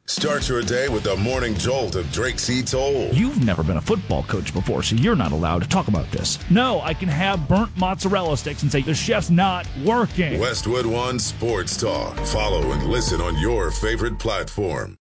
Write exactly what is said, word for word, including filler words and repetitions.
Start your day with the morning jolt of Drake C. Toll. You've never been a football coach before, so you're not allowed to talk about this. No, I can have burnt mozzarella sticks and say the chef's not working. Westwood One Sports Talk. Follow and listen on your favorite platform.